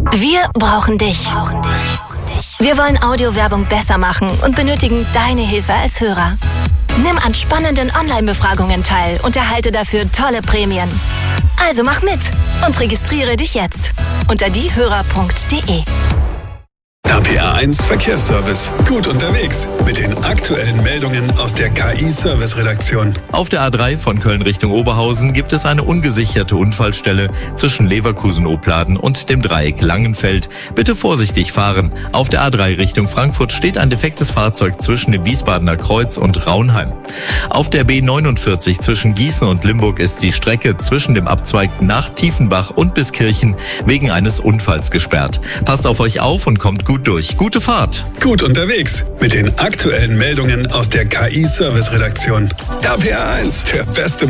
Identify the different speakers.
Speaker 1: Wir brauchen dich. Wir wollen Audiowerbung besser machen und benötigen deine Hilfe als Hörer. Nimm an spannenden Online-Befragungen teil und erhalte dafür tolle Prämien. Also mach mit und registriere dich jetzt unter diehörer.de.
Speaker 2: RPR1 Verkehrsservice. Gut unterwegs mit den aktuellen Meldungen aus der KI-Service-Redaktion.
Speaker 3: Auf der A3 von Köln Richtung Oberhausen gibt es eine ungesicherte Unfallstelle zwischen Leverkusen-Opladen und dem Dreieck Langenfeld. Bitte vorsichtig fahren. Auf der A3 Richtung Frankfurt steht ein defektes Fahrzeug zwischen dem Wiesbadener Kreuz und Raunheim. Auf der B49 zwischen Gießen und Limburg ist die Strecke zwischen dem Abzweig nach Tiefenbach und Biskirchen wegen eines Unfalls gesperrt. Passt auf euch auf und kommt gut durch. Gute Fahrt.
Speaker 2: Gut unterwegs mit den aktuellen Meldungen aus der KI-Service-Redaktion. RPR1, der beste